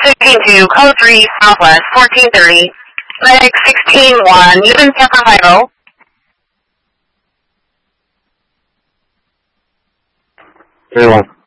to code 3 Southwest 1430, leg 16-1, Newton San Francisco. 3-1.